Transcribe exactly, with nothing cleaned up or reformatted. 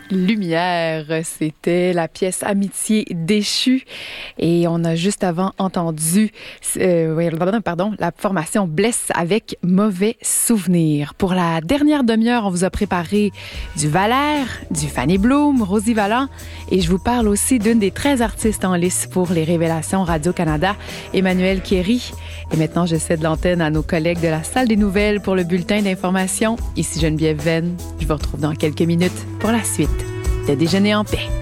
Lumière, c'était la pièce Amitié déchue et on a juste avant entendu euh, pardon, la formation Bless avec Mauvais souvenir. Pour la dernière demi-heure, on vous a préparé du Valère, du Fanny Bloom, Rosie Vallant et je vous parle aussi d'une des treize artistes en lice pour les Révélations Radio-Canada, Emmanuelle Kéry. Et maintenant, je cède l'antenne à nos collègues de la Salle des Nouvelles pour le bulletin d'information. Ici Geneviève Venn. Je vous retrouve dans quelques minutes pour la suite de Déjeuner en paix.